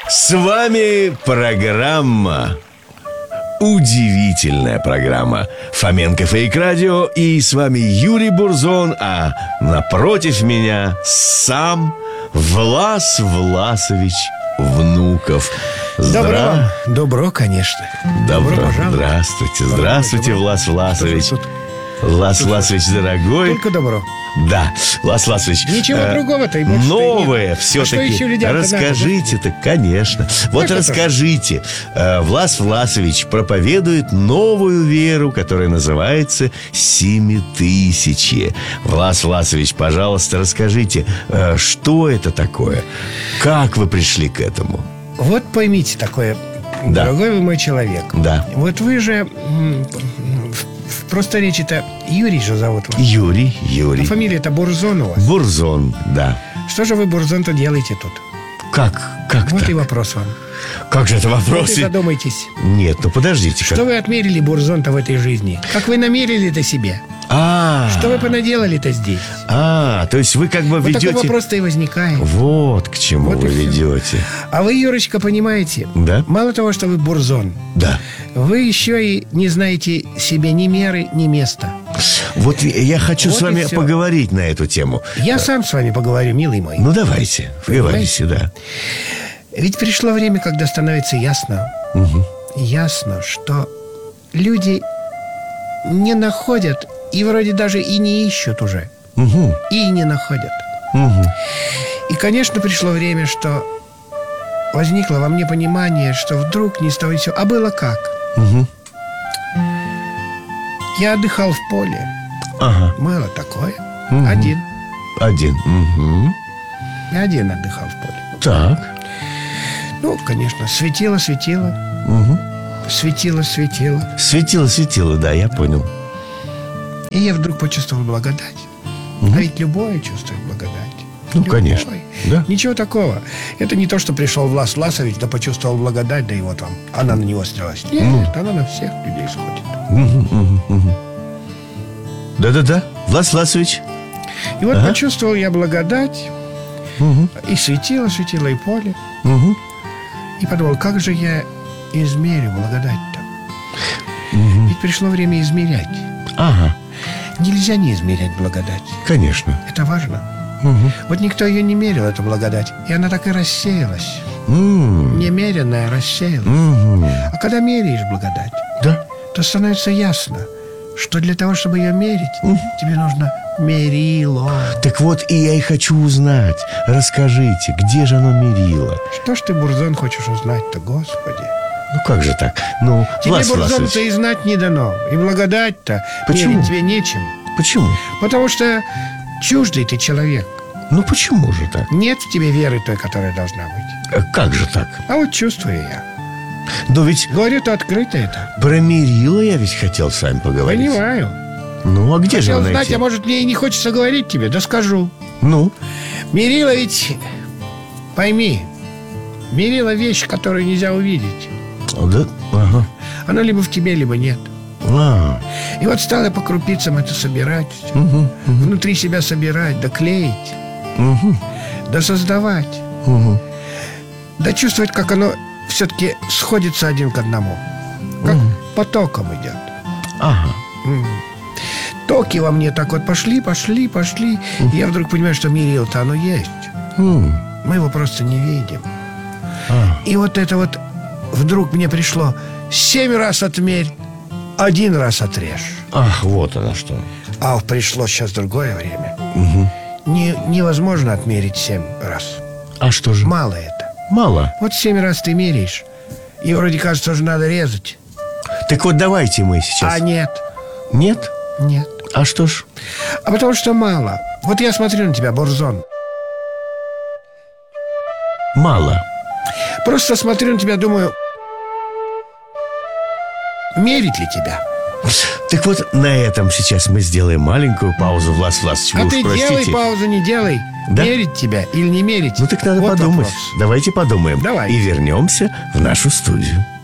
С вами программа, удивительная программа Фоменко Фейк Радио. И с вами Юрий Бурзон, а напротив меня сам Влас Власович Внуков. Добро, конечно. Добро пожаловать. Здравствуйте, здравствуйте, Влас Власович. Влас Власович, дорогой. Только добро. Да, Влас Власович. Ничего другого-то и больше новое нет. все-таки. А что еще людям-то расскажите-то, конечно. Вот Как расскажите. Влас Власович проповедует новую веру, которая называется Семитысячие. Влас Власович, пожалуйста, расскажите, что это такое? Как вы пришли к этому? Вот поймите такое, Да. дорогой вы мой человек. Да. Вот вы же просто речь-то Юрий же зовут вас. Юрий. А фамилия-то Бурзон у вас. Бурзон, да. Что же вы, Бурзон-то, делаете тут? Как Вот так? и вопрос вам. Как же это Вот вопрос? и задумайтесь. Нет, ну подождите. Что вы отмерили, Бурзон-то, в этой жизни? Как вы намерили-то себе? Что вы понаделали-то здесь? То есть вы как бы Вот ведете... такой вопрос-то и возникает. Вот к чему Вот вы и всё. ведете. А вы, Юрочка, понимаете? Да? Мало того, что вы Бурзон, Да. вы еще и не знаете себе ни меры, ни места. Вот я хочу Вот с вами и всё. поговорить на эту тему. Я сам с вами поговорю, милый мой. Ну, давайте, говорите, да. Ведь пришло время, когда становится ясно, что люди не находят и вроде даже и не ищут уже. Угу, И не находят. угу. И, конечно, пришло время, что возникло во мне понимание, что вдруг ни с того ни с сего. А было как? Угу. Я отдыхал в поле. Ага. Было такое. Мгм. Один. Угу. Я один отдыхал в поле. Так. Ну, конечно, светило. Угу. Светило. Светило, да, я понял. И я вдруг почувствовал благодать. Мгм. А ведь любое чувствует благодать. Ну, Любое. конечно, да. Ничего такого. Это не то, что пришел Влас Власович, да почувствовал благодать, да и вот вам. Она на него снялась. Нет, она на всех людей сходит. Угу. Да-да-да, Влас Власович. И вот Ага. почувствовал я благодать. Угу. И светило и поле. Угу. И подумал, как же я измерю благодать-то? Угу. Ведь пришло время измерять. Ага, Нельзя не измерять благодать. конечно. Это важно. Угу. Вот никто ее не мерил, эту благодать. И она так и рассеялась. Немеренная рассеялась. Угу. А когда меряешь благодать, Да. то становится ясно, что для того, чтобы ее мерить, тебе нужно мерило. Так вот, и я и хочу узнать. Расскажите, где же оно мерило? Что ж ты, Бурзон, хочешь узнать-то, Господи? Ну, как же так? Ну, Тебе, Влас Бурзон-то, Власович, и знать не дано. И благодать-то Почему? мерить тебе нечем. почему? Потому что чуждый ты человек. Ну, почему же так? Нет в тебе веры той, которая должна быть. Как же так? А вот чувствую я. Но ведь Говорю-то открыто это. про мерило я ведь хотел с вами поговорить. Понимаю. Ну, а где же Хотел его знать, найти? а может, мне и не хочется говорить тебе, да скажу. Ну, Мерило ведь, пойми, мерило вещь, которую нельзя увидеть. да, ага. Она либо в тебе, либо нет. А, И вот стал я по крупицам это собирать, угу, внутри себя собирать, да клеить, угу, да создавать, угу. да чувствовать, как оно все-таки сходится один к одному, как потоком идет. Ага. Токи во мне так вот пошли. И я вдруг понимаю, что мерило-то оно есть. Мы его просто не видим. А. И вот это вот вдруг мне пришло: 7 раз отмерь, 1 раз отрежь. Ах, вот оно что. А пришло сейчас другое время. Угу. Невозможно отмерить 7 раз. А что же? Мало это. Мало. Вот 7 раз ты меряешь, и вроде кажется, что надо резать. Так вот, давайте мы сейчас... А нет. Нет? А что ж? А потому что мало. Вот я смотрю на тебя, Бурзон. Мало. Просто смотрю на тебя, думаю, мерить ли тебя? Так вот, на этом сейчас мы сделаем маленькую паузу. Влас Власович, вы А уж ты простите. делай паузу, не делай. Да? Мерить тебя или не мерить? Ну так надо Вот подумать. вопрос. Давайте подумаем. Давай. И вернемся в нашу студию.